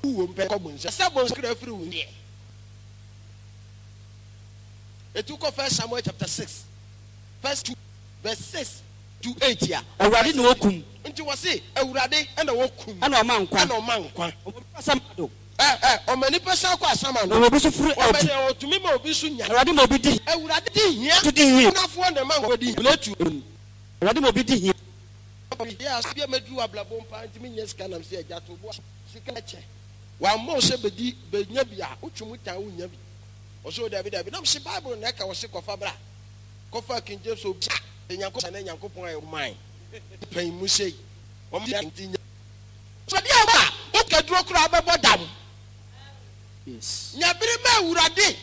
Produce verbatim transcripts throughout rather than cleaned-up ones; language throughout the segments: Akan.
who will come and say, Sabon through here. It took off First Samuel chapter six, verse two, verse six to eight. Yeah, already no kum. And you was say, Eurade and a wokum, and a man, and a man, some. Eh, eh, or many person qua some man, no, so free or to me, more Bisunya, already mobility, Eurade here to the enough one the man already let you. Already mobility here. Yes, I met you a blabon pint, me, yes, can I say, Jatu, Sikache. While most of the Benyabia, Uchumuta, Unyabi. Also, David, I don't see Bible and I was sick of Fabra. Kofa King James of the Yanko and Yanko point of mine. Pay Musay. So, dear, what can draw crab about them? Yes. Yabima Uradi.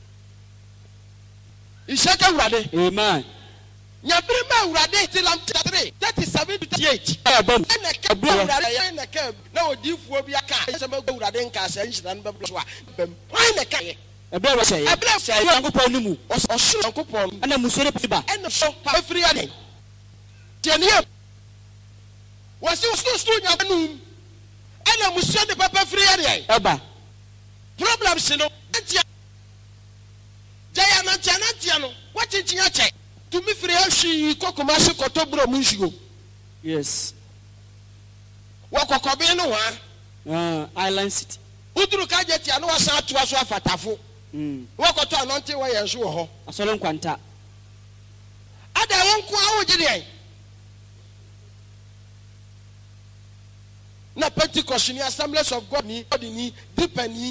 Is second Radi. Amen. Yabima Uradi till I'm three. That is seven to thirty-eight. And a cab. No, deep will be a car. Some of the Radin and Babla. Why the car? A bear say, a bear say, Uncle Ponimu, or shoot Uncle Pon, and a Mussolini, and a shop free again. Tenia was you still stood your noon, and a Mussolini papa free again. Eba problems, you know. Diana Janatiano, what did you check? To me, free she Cocomaso Cotobro Musio. Yes. Walk a Cobino, ah, Island City. Udru Kajeti, I know a sat to us off at Tafu. Walk to an auntie way as you ho, a solemn quanta. Ada won't go out. Na Pentecost ni Assemblies of God ni God ni deepen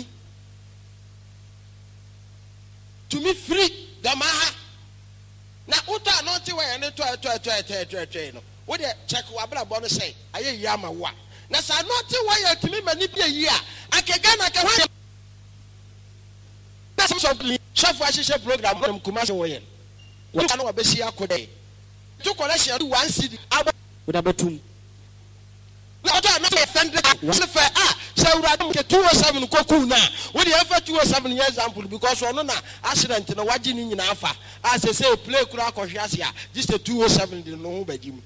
to me free the maha. Na uta anonti way and to to to to to no. What the check wabra bonus say? Aye yama wa. Na sa anonti way to me mani be year. Akegana ka that's something. Chef Washisha program from Kumasi way. What can we see? Akode. To collection do one city. With a betum. Not offended. Ah, so we get two or seven cocoon now. What do you have two or seven years example? Because we're not accident in a watching in Alpha. As they say, play crack of Yasia. Just a two or seven didn't know by Jim.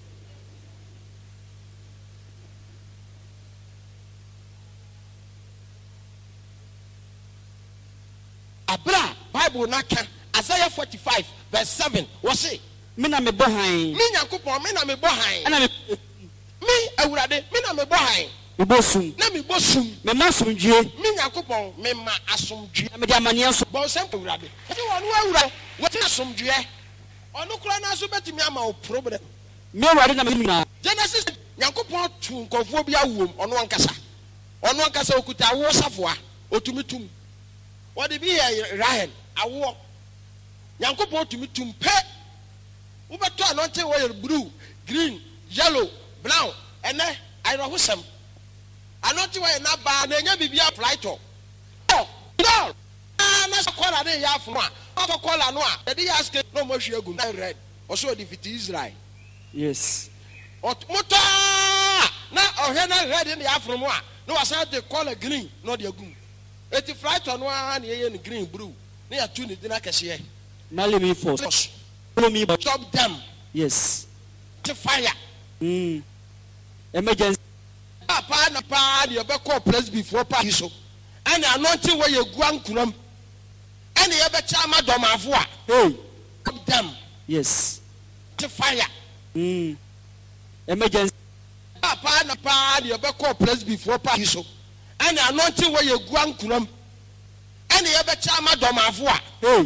Abra Bible naka Isaiah forty-five verse seven. What say? Me na me bohan. Me Nyankopon me na me bohan. Ana me me awurade me na me bohan. Me bosum. Na me bosum. Me ma asomdue. Me Nyankopon me ma asomdue. Na me di amane so. Bo sem awurade. Ti wonu awura. What asomdue? Onu kura na so betimi ama o problem. Me awurade na me nyina. Genesis Nyankopon tu nkofo bi awom onu ankasa. Onu ankasa okuta wo safoa. Otumitum. What did be a Ryan? I walk. Yanko bought to me to pay. Over to another way blue, green, yellow, brown, and then I know some. Another way not bad, and then be a flight. Oh, no, I'm not call a day after one. Not a call a noir. The day ask no more sugar, red. Also, if it is right. Yes. Or motor now, or henna red in the afternoon. No, I said they call a green, not your goon. Eti flight on one year in green blue. They are tuning the Nakashi. Nally me force. Follow me, but stop them. Yes. The fire. Hmm. Emergency. Papa na pa the call press before Paiso. And I'm not where you go and come. And the other chama domavua. Hey. Stop them. Yes. The fire. Hmm. Emergency. Papa na pa the call press before Paiso. And I'm not where you go and come. And the other chama domavua. Hey.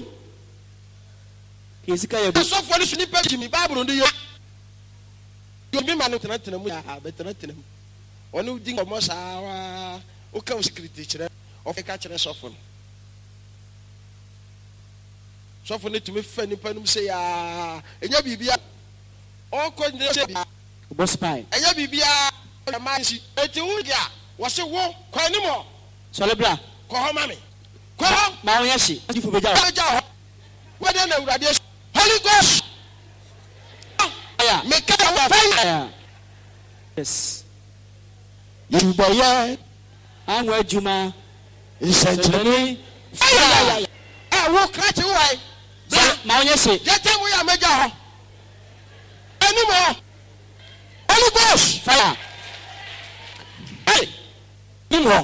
Yes, I saw for the snippet to me, Bible on the year. You be man to nothing, better not to them. One who think of Mosa, who comes secret teacher of a catcher and soften. Soften it to me, Fanny Penum say, ah, and your baby, all could was spy. And your baby, a man, eighty wood, was a war, call no more. Solabra, call her mammy. Call her, Mariashi, you for the job. What then the radiation? Holy Ghost! Make up fire! Yes. You boy, I'm where Juma is centrally. Fire! I will catch you away. Mariashi, get them we are major. Anymore. Holy Ghost! Fire! Hey! Nimro.